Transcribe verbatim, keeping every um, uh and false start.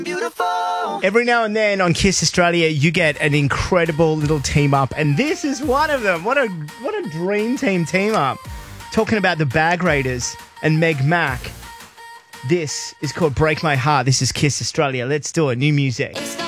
Beautiful. Every now and then on Kiss Australia, you get an incredible little team up, and this is one of them. What a what a dream team team up. Talking about the Bag Raiders and Meg Mac. This is called Break My Heart. This is Kiss Australia. Let's do it. New music.